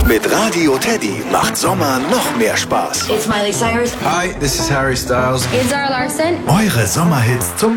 Mit Radio Teddy macht Sommer noch mehr Spaß. It's Miley Cyrus. Hi, this is Harry Styles. It's Zara Larsson. Eure Sommerhits zum